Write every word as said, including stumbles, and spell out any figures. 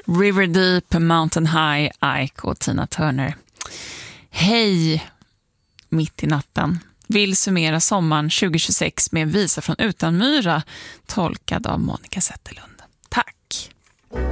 River Deep, Mountain High, Ike och Tina Turner. Hej, mitt i natten. Vill summera sommaren tjugo tjugosex med en visa från Utanmyra, tolkad av Monica Zetterlund.